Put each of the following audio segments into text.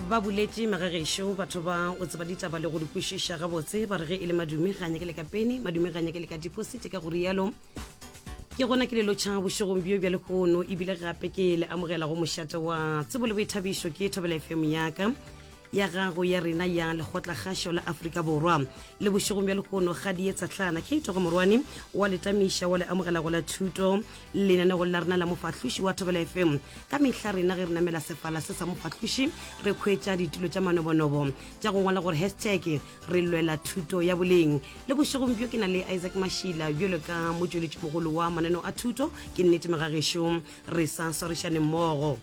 ba buletše magagešo batho ba o tseba ditaba le go di kwešiša gabotse ba re ge e le madume ganye ke le ka peni madume ganye ke le ka deposit ka go rialo ke gona ke le lotšha bošegong bio bja lekgono ebile gape ke le amogela go mošate wa tsebo le boithabišo ke Thobela FM yaka ya gago ya rena ya lekgotla-kgašo la Afrika Borwa le bošegong bja lekgono ga di etsa tlana ke itogo morwane wa letamiša wa le amogela go la thuto lenanego la rena la mofahloši wa Thobela FM ka mehla rena ge re namela sefala se sa mofahloši re khwetša ditulo tša manobonobo tša go ngwala gore hashtag re lwela thuto ya boleng le bošegong bjo ke na le Isaac Mashila bjalo ka motšweletši mogolo wa mananeo a thuto ke nnete magagešo re sa swarišane mmogo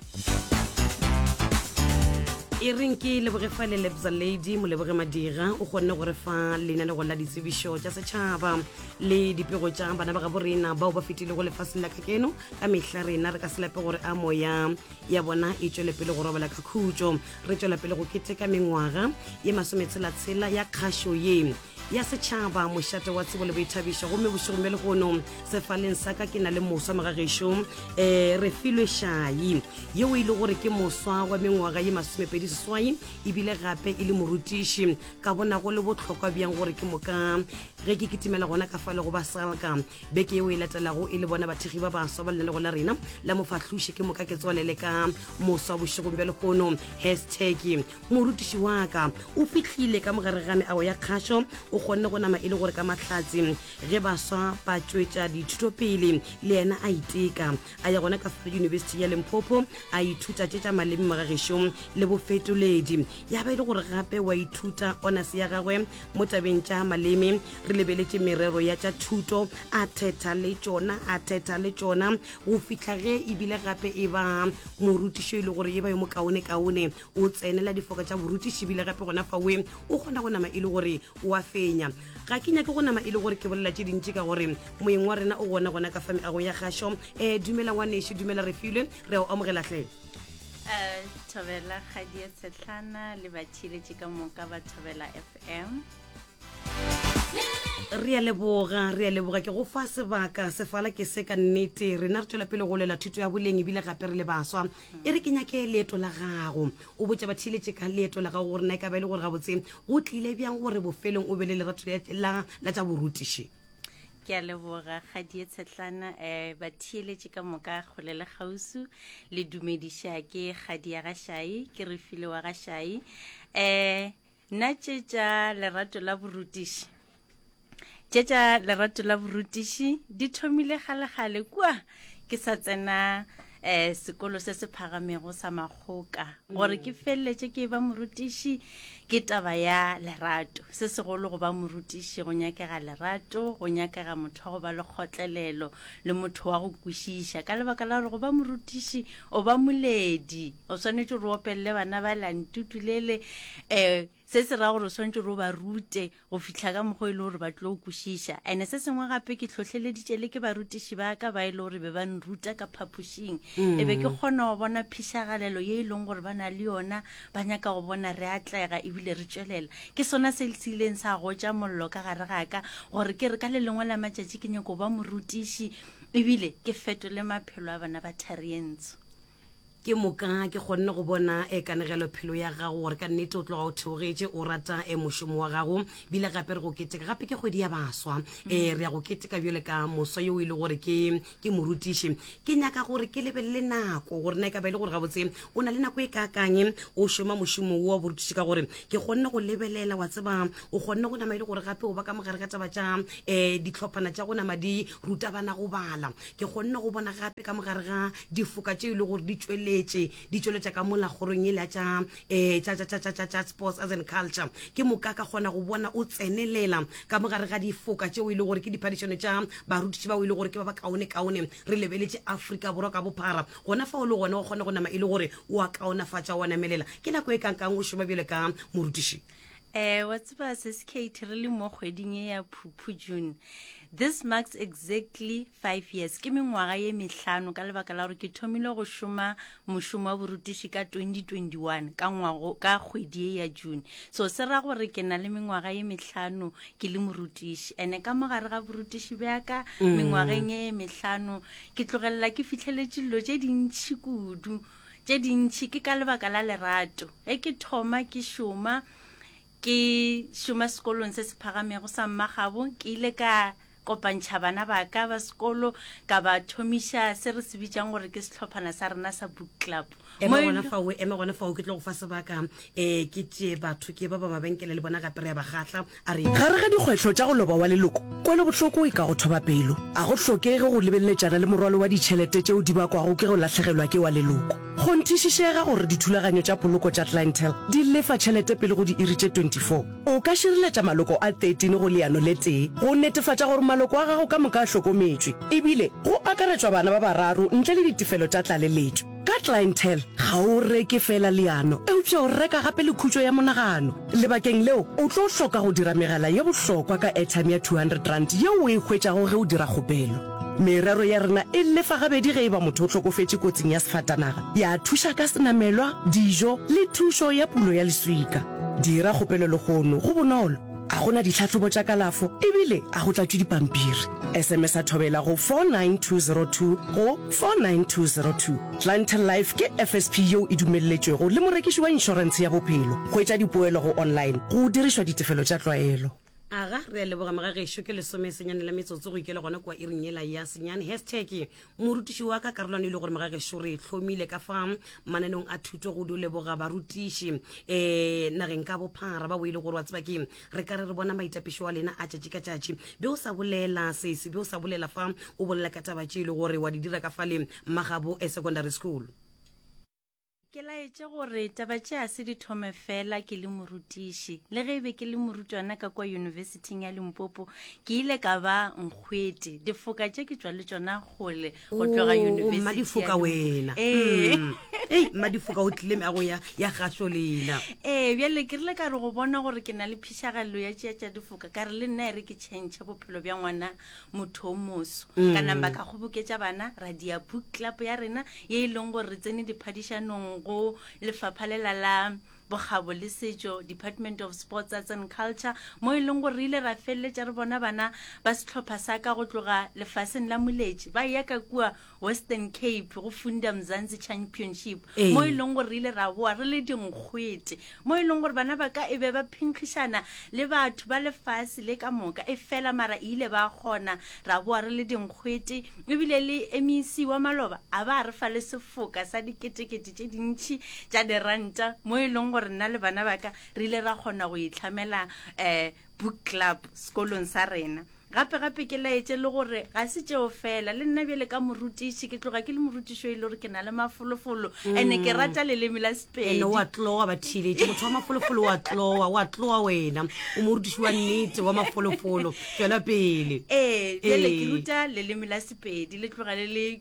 e reng ke leboge fa le lebza lady mo leboge madira o kgonne gore fa lena le go la ditsebišo tša setšhaba le dipego tša bana ba ga borena bao ba fetile go lefaseng la kakeno ka mehla rena re ka selape gore a moya ya bona e tšwele pele go robela ka khutšo re tšwela pele go keteka mengwaga ye 16 ya kgašo ye ya setšhaba mošate wa tsebo le boithabišo gomme bošegong bja lekgono sefaleng sa ka ke na le moswa magagešo re filwe šai yeo e le gore ke moswa wa mengwaga ye 28 ebile gape e le morutiši ka bona go le bohlokwa bjang gore ke moka ge ke kitimela gona ka fa le go ba salka beke yeo e latelago e le bona bathegi ba baswa ba lena le go la rena la mofahloši ke moka ke tswalele ka moswa bošegong bja lekgono hashtag morutiši wa ka o fihlile ka mogaregane ao ya kgašo o kgonne go nama e le gore ka mahlatsi ge baswa ba tšwetša dithuto pele le yena a iteka a ya gona ka University ya Limpopo a ithuta tša maleme magagešo le bofetoledi ya ba e le gore gape wa ithuta honors ya gagwe mo tabeng tša maleme re lebeletše merero ya tša thuto a thetha le tšona go fihla ge ebile gape e ba morutišo e le gore e ba yo mo kaone o tsenela difoka tša borutiši ebile gape gona fawe o kgona go nama e le gore o a fenya ga ke nyake go nama e le gore ke bolela tše dintši ka gore moeng wa rena o gona ka fami a go ya kgašo dumela ngwanešo dumela re filwe re o amogela hle Thobela Kgadia Tshetlana le batšhiletše ka moka ba Thobela FM re a leboga ke go fa sebaka sefala ke se ka nnete rena re tšwela pele go lela thuto ya boleng ebile gape re le baswa e re ke nyake leeto la gago o botša batšhiletše ka leeto la gago gore na e ka ba e le gore gabotse go tlile bjang gore bofelong o be le lerato la tša borutiši ke a leboga Kgadia Tshetlana ba theeletše ka moka kgole le kgausu le dumediša ke Kgadia Gashai ke re file wa Gashai nna tšetša lerato la borutiši di thomile gale kua ke sa tsena sekolo se se phagamego sa Makgoka gore ke felletše ke ba morutiši ke taba ya lerato se segolo go ba morutiši go nyakega lerato go nyakega motho go ba le kgotlelelo le motho wa go kwešiša ka lebaka la gore go ba morutiši o ba moledi o swanetše re opelele bana ba lantutulele se se ra gore o swanetše re o ba rute go fitlha ka mokgwa e le gore ba tlo o kwešiša ene se sengwe gape ke tlhotlheleditše le ke barutiši ba ka ba e le gore be ba nruta ka phaphušing e be ke kgona go bona phišagalelo ye e leng gore ba na le yona ba nyaka go bona re atlega ebile re tšwelela ke sona se se ileng sa gotša mollo ka gare ga ka gore ke re ka le lengwe la matšatši ke nyako ba morutiši ebile ke fetole maphelo a bana ba Tharientso ke moka ke kgonne go bona kanegelo phelo ya gago gore ka nnete o tloga o theogetše o rata mošomo wa gago bile gape re go keteka gape ke kgwedi ya baswa re ya go keteka bjale ka moswa yo e le gore ke morutiši ke nyaka gore ke lebelele nako gore na e ka ba e le gore gabotse o na le nako e kaakanye o šoma mošomo wa borutiši ka gore ke kgonne go lebelela wa tseba o kgonne go nama e le gore gape o ba ka mogare ka taba tša ditlhophana tša go nama di ruta bana go bala ke kgonne go bona gape ka mogare ga difoka tše e le gore di tšweletša ka mola kgorong ele tša sports as and culture ke moka ka kgona go bona o tsenelela ka mogare ga difoka tšeo e le gore ke diphadišano tša barutiši bao e le gore ke ba ba kaone re lebeletše Afrika Borwa ka bophara gona fa o le gona o kgona go nama e le gore o a kaonafatša o namelela ke nako e kankang o šoma bjale ka morutiši wa tseba se se Kate re le mo kgweding ya Phuphu June this marks exactly 5 years ke mengwaga ye 5 ka lebaka la gore ke thomile go šoma mošomo wa borutiši ka 2021 ka kgwedi ya June so se ra gore ke na le mengwaga ye 5 ke le morutiši ene ka mogare ga borutiši bjaka mengwageng ye 5 ke tlogelela ke fitlheletše dilo tše dintši kudu tše dintšhi ke ka lebaka la lerato ke thoma ke šoma sekolong se se phagamego sa Mmagabo ke ile ka kopantšha bana ba ka ba sekolo ka ba thomiša se re se bitsang gore ke sehlophana sa rena sa book club. ema gona fao ke tlo go fa sebaka ke tšee batho ke ba mabenkele le bona gape re ya bagatla a re gare ga dikgwetlho tša go loba wa leloko kwele bohloko e ka go thoba pelo a go hlokege go lebelletšana le morwalo wa ditšhelete tšeo di bakwago ke go latlhegelwa ke wa leloko go nthišišega gore dithulaganyo tša poloko tša clientele di lefa tšhelete pele go di iri tše 24 o ka šireletša maloko a 13 go leano le tee go netefatša gore maloko a gago ka moka a hlokometswe ebile go akaretšwa bana ba bararo ntle le ditefelo tša tlaleletšo ka clientele ga o reke fela leano eupša o reka gape le khutšo ya monagano lebakeng leo o tlo hloka go dira megala ye bohlokwa ka airtime ya 200 rand yeo o e hwetšago ge o dira kgopelo merero ya rena e lefa gabedi ge e ba motho o tlhokofetše kotsing ya sefatanaga ya thuša ka senamelwa dijo le thušo ya pulo ya leswika dira kgopelo le kgono go bonolo a gona ditlhatlhobo tša kalafo ebile a go tlatšwe dipampiri sms a thobela go 49202 go 49202 clientele life ke FSP yeo e dumelletšwego le morekiši wa inšorense ya bophelo go etša dipoelo go online go dirišwa ditefelo tša tlwaelo aga re a leboga magagešo ke lesome senyane la metsotso go ikele gona kwa iring yela ya senyane hashtag morutiši wa ka karolwane e le gore magagešo re hlomile ka fa mananeng a thuto go di leboga barutiši nageng ka bophara ba boile gore wa tseba ke re ka re bona maitapišo wa lena a tšatši ka tšatši be o sa bolela sese be o sa bolela fa o bolela ka taba tše e le gore wa di dira ka fa le Mmagabo secondary school ke laetse gore taba tše a se di thome fela ke le morutiši le ge e be ke le morutwana ka kwa yunibesithing ya Limpopo ke ile ka ba nkgwete difoka tše ke tswa le tšona gole go tloga madifoka wena madifoka o tlile meago ya gašo lena bjale ke rile ka re go bona gore ke na le phišagalelo ya tšea tša difoka ka re le nna e re ke tšhentšha bophelo bja ngwana motho o moso ka namba ka kgoboketša bana radio book club ya rena ye e leng gore re tsene diphadišanong go lefapha lela la bogabo le setšo Department of Sports, Arts and Culture mo e leng gore re ile ra feleletša re bona bana ba sehlopha sa ka go tloga lefaseng la Moletši ba ya ka kua Western Cape go funda Mzansi Championship mo e leng gore re ile ra boa re le dinkgwete mo e leng gore bana ba ka e be ba phinkgišana le batho ba lefase le ka moka e fela mara ile ba kgona ra boa re le dinkgwete ebile le MEC wa Maloba a ba re fa le sefoka sa diketekete tše dintšhi tša diranta mo e leng gore nna le bana ba ka re ile ra kgona go itlhamela book club sekolong sa rena gape ke laetse le gore ga se tšeo fela le nna bjale ka morutiši ke tloga ke le morutišo e le gore ke na le mafolofolo ene ke rata leleme la Sepedi wa tloa ba thiletše motho wa mafolofolo wa tloa wena o morutiši wa nnete wa mafolofolo tšwela pele bjale ke ruta leleme la Sepedi le tloga le le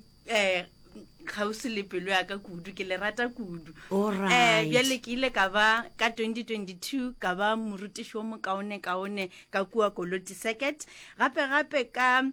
kgausi le pelo ya ka kudu ke le rata kudu bjale ke ile ka ba ka 2022 ka ba morutiši wo mokaone ka kua Koloti Circuit gape ka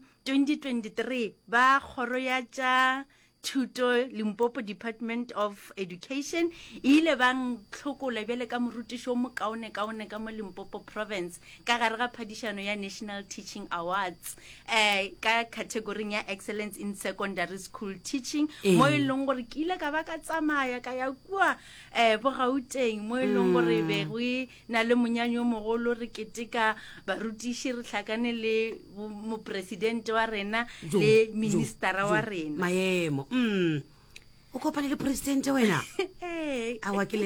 2023 ba kgoro ya tša thuto Limpopo Department of Education ile bang tlhokola bjale ka morutiši wo mokaone ka mo Limpopo province ka gare ga phadišano ya National Teaching Awards ka category ya excellence in secondary school teaching mo e leng gore ke ile ka ba ka tsamaya ka ya kua Bogauteng mo e leng gore be go na le monyanyo mogolo re keteka barutiši re tlhakane le mopresidente wa rena le ministera wa rena maemo o kopane le presidente wena awa ke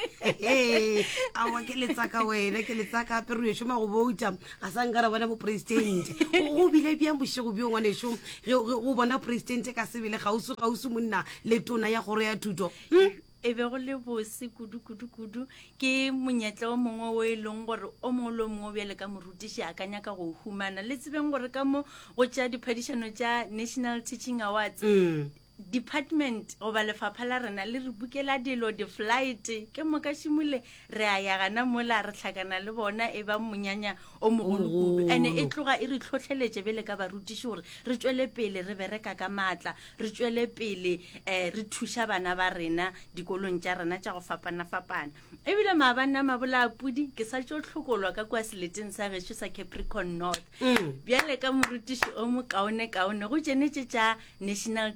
letsa ka wena ke letsa ka pero yesho ma go bouta ga sa nkara bona bo presidente go bile bjang bošego bjo ngwanesho go bona presidente ka sebele gausu monna le tona ya gore ya thuto e be go le bose kudu ke monyetla o mongwe o e leng gore o mongwe le mongwe bjale ka morutiši a ka nyaka go humana le tsebeng gore ka mo go tšea diphadišano tša National Teaching Awards department goba lefapha la rena le re bukela dilo di-flight ke moka šimole re a ya gana mola re tlhakana le bona e ba monyanya o mogolokolo ande e tloga e re tlhotlheletše bele ka barutiši gore re tšwele pele re bereka ka maatla re tšwele pele re thuša bana ba rena dikolong tša rena tša go fapana ebile maabane a mabola a pudi ke sa tšo tlhokolwa ka kua seleteng sa gešo sa Capricorn North bjale ka morutiši o mokaone go tšenetše tša National Teaching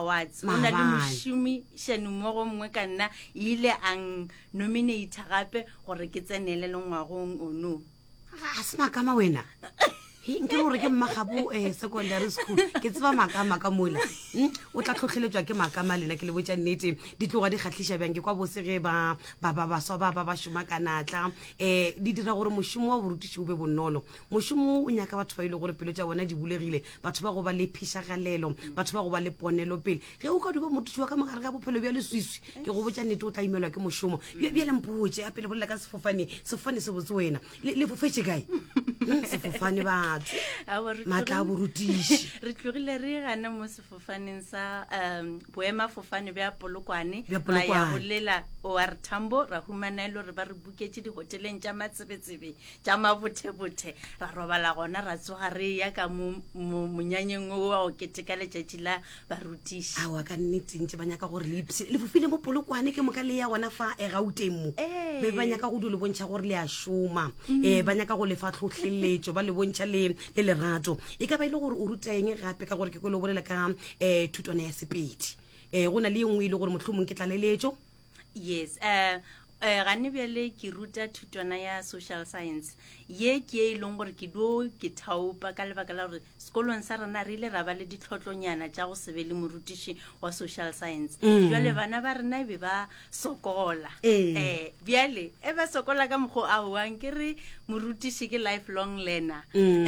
awards go na le mošomi mmogo mongwe ka nna ile ang nominate gape gore ke tsenele le ngwagong ono a se makama wena nke gore ke mmagabo secondary school ke tseba makama ka mola o tla tlhotlheletswa ke makama lena ke le botsa nnete di tloga di kgatlhisha bjang ke kwa bose ge baswa ba šoma ka natla di dira gore mošomo wa borutiši o be bonolo mošomo o nyaka batho ba ile gore pelo tša bona di bulegile batho ba go ba le phišagalelo batho ba go ba le ponelo pele ge o ka duba motuši wa ka mogare ka bophelo bja leswiswi ke go botsa nnete o tla imelwa ke mošomo bjale mpotse a pele bolela ka sefofane se botse wena le fofetse kae sefofane batho maatla a borutiši re tlogile re gana mo sefofaneng sa boemafofane bja polokwane ra ya go lela OR Tambo ra humana ile re ba re buketse dihoteleng tša matsebetsebe tša mabothebothe ra robala gona ra tsoga re ya ka monyanyeng o wa go keteka letšatši la barutiši awa ka nnetentse ba nyaka gore le fofile mo polokwane ke moka le ya gona fa Gauteng mo be ba nyaka go di le bontšha gore le a šoma ba nyaka go lefa tlhotlheletšo ba le bontšha le lerato e ka ba ile gore o ruta eng gape ka gore ke kwele o bolela ka thutwana ya Sepedi go na le engwe ile gore mohlomong ke tlaleletšo yes gane bjale ke ruta thutwana ya social science ye ke e leng gore ke thaopa ka lebaka la gore sekolong sa rena re ile ra ba le ditlhotlonyana tša go se be le morutiši wa social science jwale bana ba rena be ba sokola bjale ba sokola ka mokgwa aoang ke re morutiši ke lifelong learner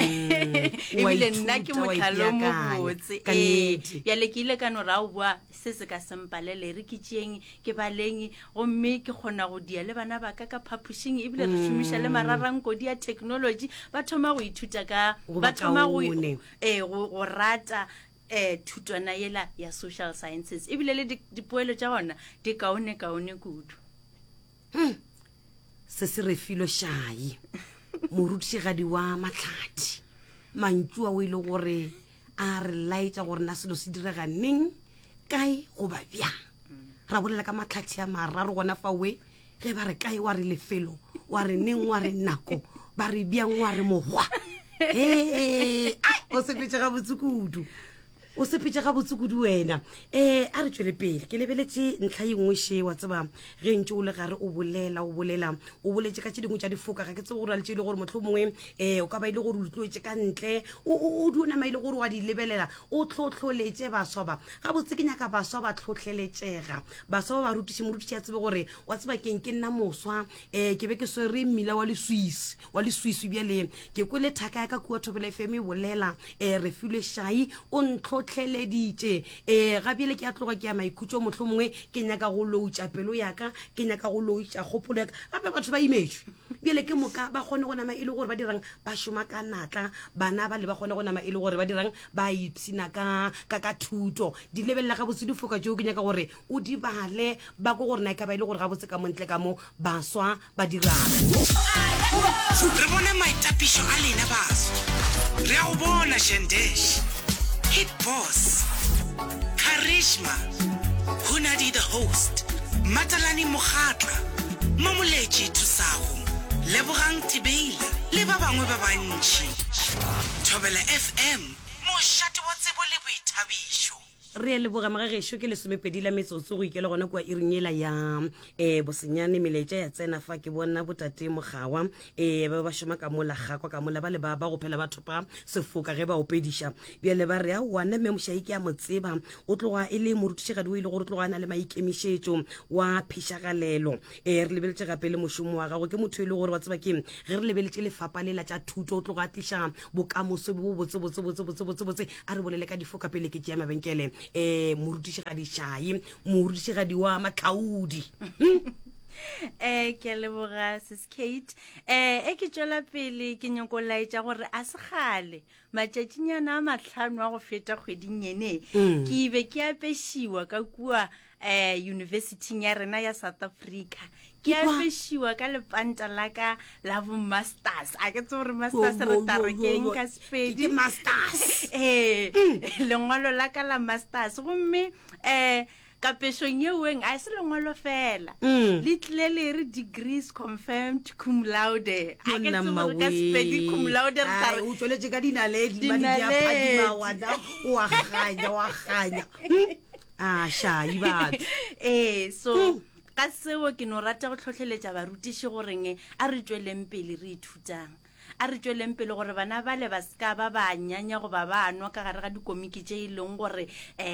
ebile nna ke motlhalo mo botse bjale ke ile ka no ra o bua se se ka sempalele re ke tšeeng ke baleng gomme ke kgona go dia le bana ba ka phapušing ebile re šomiša le mararanko dia technology ba thoma go ithuta ka ba thoma go rata thutwana yela ya social sciences ebile le dipoelo tša gona di kaone kudu se se re filo šai morutišigadi wa Matlhadi mantšua o ile gore a re laetša gore na selo se direga neng kae goba bjang ra bolela ka Matlhadi a mararo gona fawe ge ba re kae wa re lefelo wa re neng wa re nako ba re bjang wa re mogwa o sepetše ga botsukudu wena a re tšwele pele ke lebeletše ntlha engwe še wa tseba ge ntse o le gare o bolela o boletše ka tše dingwe tša difoka ga ke tsebe gore a letše e le gore motlho mongwe o ka ba ile gore o tloetse ka ntle o dunama ile gore wa di lebelela o tlhotlholetše baswa ba ga botse ke nyaka baswa ba tlhotlheletšega baswa ba morutiši a tsebe gore wa tseba keng ke nna moswa ke be ke swere mmila wa leswiswi bjale ke kwele thaka ya ka kua Thobela FM bolela re filwe šai o tlhotlheleditše gabiele ke a tloga ke ya maikhutšo motlho mongwe ke nyaka go loutša pelo yaka ke nyaka go loutša kgopolo yaka gape batho ba imetšwe bjale ke moka ba kgone go nama e le gore ba dirang ba šoma ka natla bana ba le ba kgone go nama e le gore ba dirang ba ipsina ka thuto di lebelela ga botse difoka tšeo ke nyaka gore o di bale ba ko gore na e ka ba e le gore ga botse ka montle ka mo baswa ba dirang re bone maitapišo a lena baswa re a go bona Shandesh Hit Boss, Karishma, Hunadi the host, Matalani Mokhatla, Mamuleji Tusago, Lebogang Tibeila, le ba bangwe ba bantši. Thobela FM, mo shati wa tsebo le boithabišo. re le bogamega gešo ke lesomepedi la metsotso go ikela gona kwa iringela ya bosenyane meletša ya tsena fa ke bona botate mogawa ba ba šoma ka mola gakwa ka mola ba le ba go phela ba thopa sefoka ge ba opediša bjale ba re a wana mme mošaiki a mo tseba o tloga e le morutišigadi o ile gore o tloga a na le maikemišetšo wa phišagalelo re lebeletše gape le mošomo wa gago ke motho e le gore wa tseba ke ge re lebeletše lefapa lela tša thuto o tloga a tliša bokamoso bo botsebotse a re bolele ka difoka pele ke tšea mabenkele morutišigadi šai morutišigadi wa Matlhaudi ke leboga sis Kate ke tšwela pele ke nyako laetša gore a se gale matšatšinyana a 5 a go feta kgweding ene ke be ke apešiwa ka kua university ya rena ya South Africa ke apešiwa ka lepanta la ka la bo masters a ke tse gore masters re tarekeng ka Sepedi masters lengwalo la ka la masters gomme ka pešong yeueng a se lengwalo fela le tlile le re degrees confirmed cum laude a ke tse gore ka Sepedi cum laude re tare o tsweletše ka dinaledi ba di phadima wa ganya shai batho so ka seo ke no rata go tlhotlheletsa barutiši goreng a re tsweleng pele re ithutang a re tsweleng pele gore bana bale ba ska ba nyanya go ba nwa ka gare ga dikomiki tše e leng gore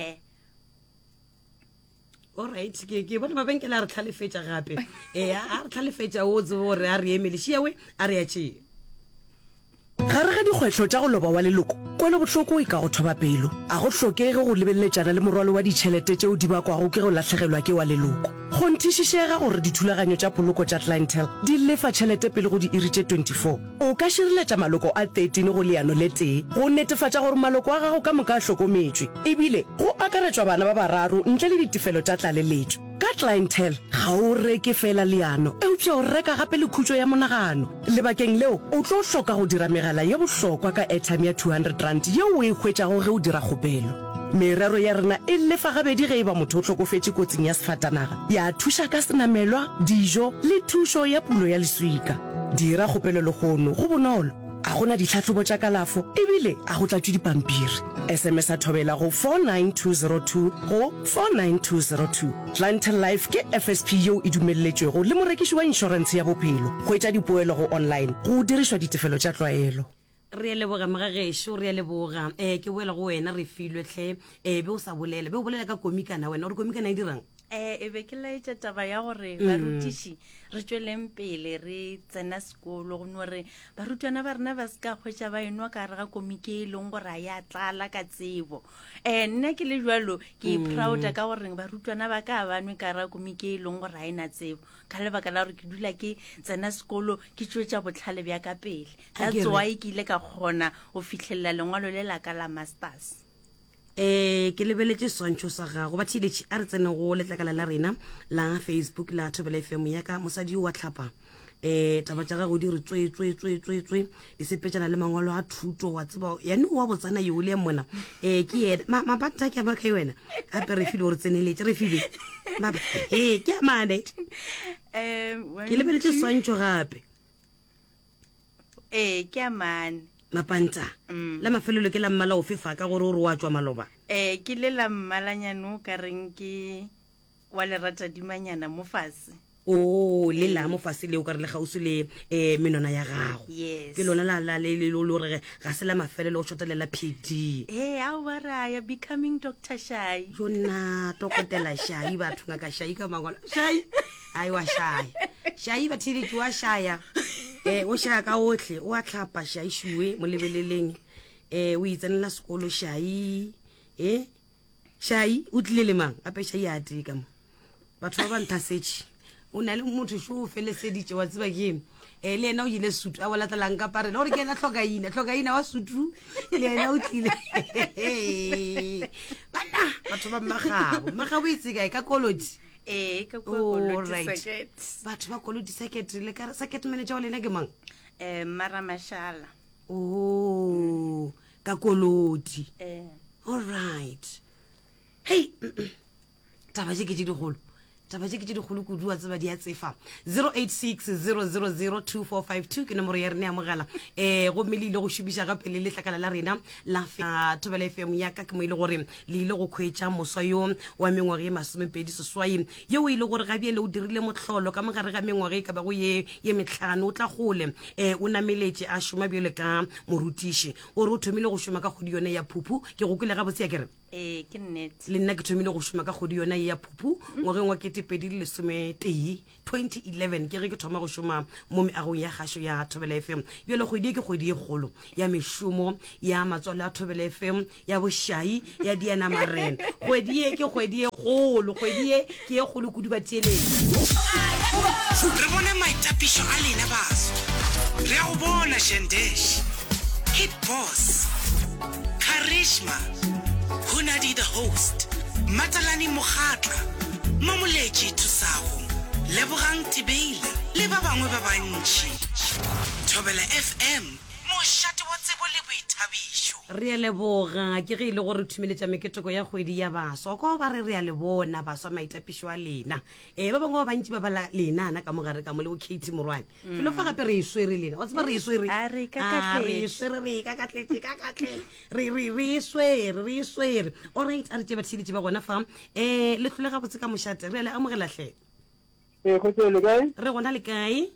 alright ke bona mabenkele a re tlhalefetša gape a re tlhalefetša o tsebe gore a re emele šiawe a re ya tšee gare ga dikgwetlho tša go loba wa leloko kwele bohloko e ka go thoba pelo a go hlokege go lebelletšana le morwalo wa ditšhelete tšeo di bakwago ke go latlhegelwa ke wa leloko go nthišišega gore dithulaganyo tša poloko tša clientele di lefa tšhelete pele go di iri tše 24 o ka šireletša maloko a 13 go leano le tee go netefatša gore maloko a gago ka moka a hlokometswe ebile go akaretšwa bana ba bararo ntle le ditefelo tša tlaleletšo ka clientele ga o reke fela leano eupša o reka gape le khutšo ya monagano lebakeng leo o tlo hloka go dira megala ye bohlokwa ka airtime ya 200 rand yeo o e hwetšago ge o dira kgopelo merero ya rena e lefa gabedi ge e ba motho o tlhokofetše kotsing ya sefatanaga ya thuša ka senamelwa dijo le thušo ya pulo ya leswika dira kgopelo le gono go bonolo a gona ditlhatlhobo tša kalafo ebile a go tlatšwe dipampiri sms a thobela go 49202 go 49202 clientele life ke FSP yeo e dumelletšwego le morekiši wa inšorense ya bophelo go etša dipoelo go online go dirišwa ditefelo tša tlwaelo re leboga magagešo re leboga ke boela go wena re filwe tlhe be o sa bolele be o bolela ka komikana wena gore komikana e dirang e be ke laetša taba ya gore barutiši re tsweleng pele re tsena sekolo go nore barutwana ba rena ba se ka hwetša ba enwa ka gare ga komiki e leng gore a ya tlala ka tsebo nna ke le jalo ke prouda ka gore barutwana ba ka banwe ka gare ga komiki e leng gore a ena tsebo ka lebaka la gore ke dula ke tsena sekolo ke tšwetša botlhale bja ka pele that's why ke ile ka kgona go fitlhelela lengwalo le la ka la masters ke lebeletse swantšho sa gago ba thiletše a re tsene go letlakala la rena la Facebook la Thobela FM ya ka mosadi wa tlhapa taba tša gago di re tswe di sepetšana le mangwalo a thuto wa tseba yane wa botsana yeo le mona ke yena mabanta ke a baka wena gape re file gore tseneletse re file ke a mane ke lebeletse swantšho gape ke a mane mapanta la mafelelo ke la mmala o fefa ka gore o re wa tswa maloba ke le la mmalanyano ka reng ke wa lerata dimanyana mo fase le la mo fase leo ka re le gausi le menona ya gago ke lona la le gore ga se la mafelelo o shotelela PD a o bara ya becoming Dr. Shai jona tokotela Shai batho ngaka Shai ka mangwala Shai ai wa Shai ba thile wa Shaya o shaya ka otlhe o a tlhapa Shai shuwe mo lebeleleng o itsenela sekolo Shai Shai o tlile le mang ape Shai a tika mo batho ba nthasetše o na le motho sho o feleseditše wa tseba ke le ena o ile sutu a bola tlang ka pare gore ke ena tlhokaina wa sutu le ena o tlile bana batho ba magabo itse kae ka koloti ka koloti batho ba koloti secretary le ka secret manager wa lena ke mang Mara Mashala ka koloti all right hey taba ke di digolo kudu wa tseba di a tsefa 0860002452 ke nomoro ya rena ya mogala go melile go šomiša gape le letlakala la rena la Thobela FM ya ka ke mo ile gore le ile go khwetša moswa yo wa mengwaga ye 20 yo o ile gore gabe le o dirile motlholo ka mogare ga mengwaga e ka ba go ye metlhano o tla gole o nameletse a šoma bjele ka morutiši o re o thomile go šoma ka kgodi yone ya phuphu ke go kwile gabotse ya kere ke nnete le nna ke thomile go šoma ka kgodi yona ya phuphu ngwageng wa 2011 ke re ke thoma go šoma mo meagong ya kgašo ya Thobela FM bjale kgwedi ke kgwedi e kgolo ya mešomo ya matswalo a Thobela FM ya bošai ya Diana Marena kgwedi ke kgwedi e kgolo kgwedi e ke e kgolo kudu ba tieleng re bone maitapišo a lena baso re a go bona Shendesh Hit Boss Karishma Hunadi the host Matalani Mokhatla Mamoletši Thusago Lebogang Tibeile le ba bangwe ba bantši Thobela FM mošate wa tsebo le boithabišo re a leboga ke ge e le gore thumeletša meketeko ya kgwedi ya baswa ko ba re a le bona baswa maitapišo a lena ba bangwe ba bantši ba bala lenana ka mogare ka mo le bo Kate Morwane felo fa gape re e swere lena wa tseba re e swere re e swere alright a re tše batšhiletše ba gona fa le tlhole ga botse ka mošate re a le amogelatlhe re gona le kae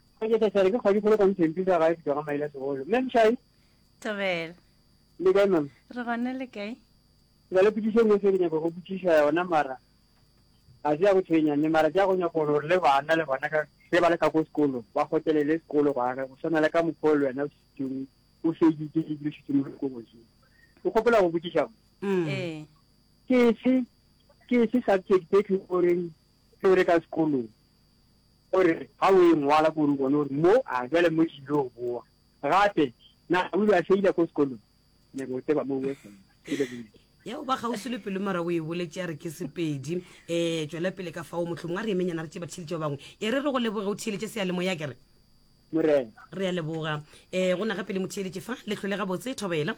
Tobel le kae mam re gona le kae ga le putišo mo se ke nyaka go putiša yona mara a se ya go tshwenyane mara ke ya go nyaka gore le bana ka se ba le ka ko sekolo ba gotelele sekolo go aga go tshwana le ka mopholo wena o feditse e dirisitse mo ko botse o gopola go putiša ke se subject e ke goreng ke re ka sekolo gore ga o e ngwala gore o bone gore mo a jale mo dilo boa gape na o ba feila ko sekolo ne go teba mo wesa ya o ba gausi le pelo mara o e boletse ya re ke sepedi tswela pele ka fao motlhomong a re emenyana re tse batšhiletše ba bangwe e re go leboge o theeletše sealemo ya kere morena re a leboga go na gape le motheeletše fa le tlhole ga botse Thobela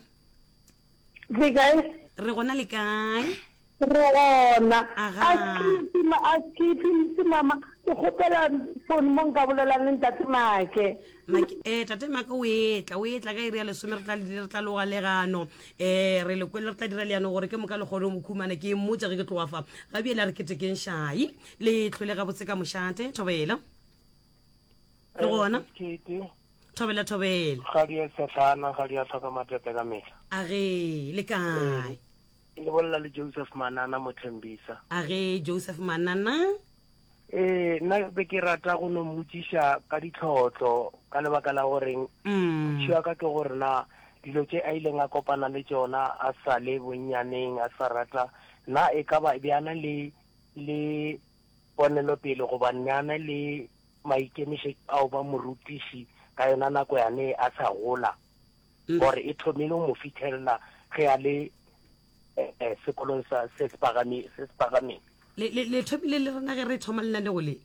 re gona le kae Rona a kipi mama ke gopela phone mo nka bolelang ntate make tate make o etla ka iri ya lesome re tla loga legano re le kwele re tla dira leano gore ke moka le kgone mokhumane ke mmotsa ge ke tloga fa ga biela re ketekeng šai le tlhole ga botse ka mošate Thobela le gona Thobela ga di a setlana ga di a tlhoka matepe ka mehla a ge le kae le bolla le Joseph Manana mo Thembisa a ge Joseph Manana nna be ke rata go no mmutsiša ka ditlhotlho ka lebaka la goreng tšhiwa ka ke gore na dilo tše a ileng a kopana le tšona a sa le bonnyaneng a sa rata na e ka ba bjana le ponelopele goba nnyana le maikemišetšo ao ba morutiši ka yona nako yane a sa gola gore e thomile mo fithelela ge a le sekolong se sepagameng le thomile le rena ge re thoma lena le go le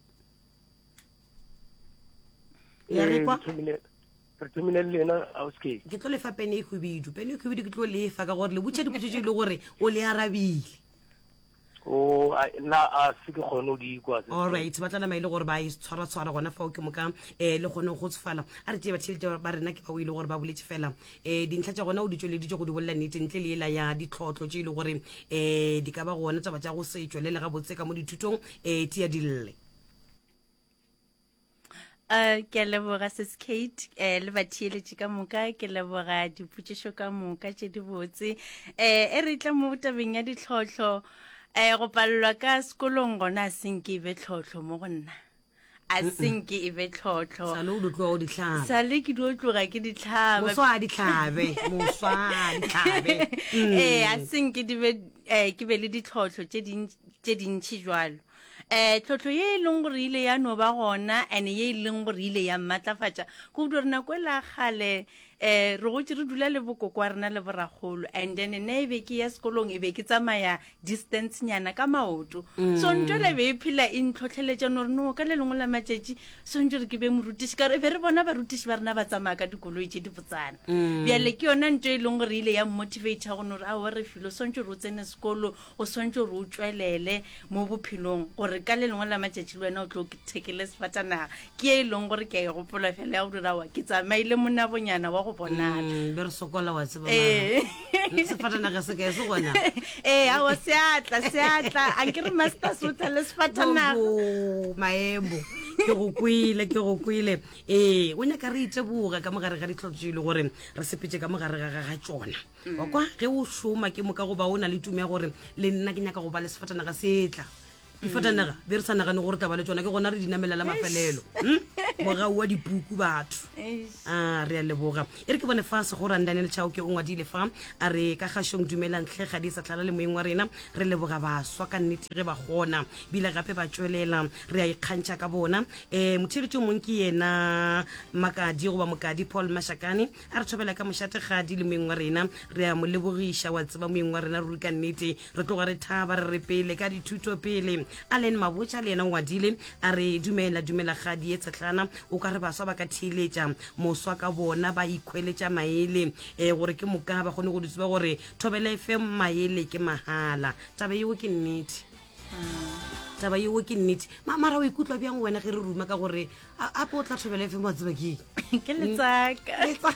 ya re kwa re thomile le lena auske ke tlo lefa pene e khubidu ke tlo lefa ka gore le botša dipotšetše le gore o le arabile na a se ke kgone o di kwa alright ba tla nama ile gore ba e tshwara gona fao ke moka le kgone go tsofala a re tše batšhelete ba rena ke ba o ile gore ba boletše fela dintlha tša gona o di tšweleditše go di bolela nnete ntle le ela ya ditlhotlho tše e le gore di ka ba gona taba tša go se tšwelele ga botse ka mo dithutong tia dille ke leboga Kate le batheeletše ka moka ke leboga dipotšišo ka moka tše di botse e re tla mo tabeng ya ditlhotlho go palelwa ka sekolong gona a senke e be tlhotlho mo go nna a senke e be tlhotlho sale o ditloa o ditlhabe sale ke di tloga ke ditlhaba moswa a ditlhabe a senke ke be le ditlhotlho tše dintšhi jwalo tlhotlho ye e leng gore ile ya no ba gona and ye e leng gore ile ya mmatlafatša ko di re nako e la gale re gotse re dula le bokoko wa rena le boragolo and then nna e be ke ya sekolong e be ke tsamaya distance nyana ka maoto so ntwele be e phela e ntlhotlheletša gore no ka le lengwe la matšatši sontse re ke be morutiši ka re be re bona barutiši ba rena ba tsamaya ka dikoloi tše di botsana bjale ke yona ntho e leng gore ile ya motivata gone gore ao re filo sontse re o tsene sekolo o sontse re o tswelele mo bophelong gore ka le lengwe la matšatši le wena o tlo thekele sefatanaga ke e leng gore ke a e gopola fela ya go dirawa ke tsamaile monabonyana wa go bonana be re sokola wa tseba sefatanaga se kae se gona ao seatla a ke re master sota le sefatanaga maemo ke go kwile o nyaka re itseboga ka mogare ga ditlhotlho le gore re sepetse ka mogare ga tsona wa kwa ge o šoma ke moka goba o na le tumi ya gore le nna ke nyaka go ba le sefatanaga setla difatanaga be re sa nagane gore taba le tsona ke gona re dinamelela mafelelo mogau wa dipuku batho re a leboga e re ke bone fa segorang Daniel Chauke o ngwadile fa a re ka gašong dumelang tlhe ga di sa tlhala le moeng wa rena re leboga baswa ka nnete ge ba gona bile gape ba tswelela re a ikgantšha ka bona motheletši mong ke yena Makadi goba Mokadi Paul Mashakane a re thobela ka mošate gadi le moeng wa rena re a mo lebogiša wa tseba moeng wa rena ruri ka nnete re tloga re thaba re re pele ka dithuto pele Allen Mabotja le ena ngwadile a re dumela gadi e tsetlana o ka re baswa ba ka thiletša moswa ka bona ba ikhweletša maele gore ke moka ba kgone go di tseba gore Thobela FM maele ke mahala taba yeo ke nnete taba yeo ke nnete mara o ikutlwa bjang wena ge re ruma ka gore a po tla Thobela FM wa tseba ke letsaka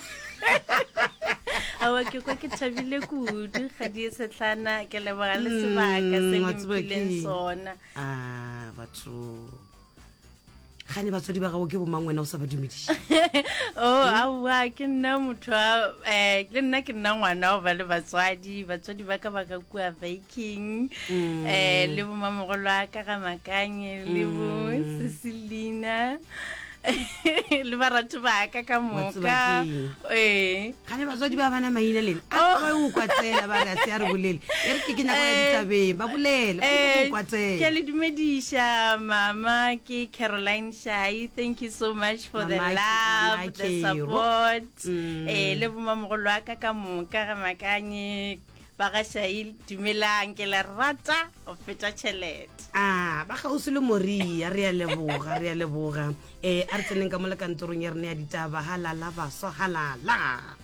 awa ke kwa ke thabile kudu gadi e setlana ke leboga le sebaka se mpileng sona batho gane batswadi ba gago ke bomang wena o sa ba dumediša aowa ke nna motho le nna ke nna ngwana o ba le batswadi ba ka ba ka kua baking le bomamogolo a ka ga Makanye le bo Cecilina le baratho ba ka moka gane batswadi ba bana maina lena a o kwatsela ba re a se a re bolele e re ke nako ya ditabeng ba bolele o kwatsela ke le dumediša mama ke Caroline Shai. Thank you so much for the love, the support le bomamogolo a ka moka ga Makanye ba ga Shai dumelang ke la rata o feta tšhelete ba ga o se le moria re a leboga a re tseneng ka mo le kantorong ya rena ya ditaba halala baswa halala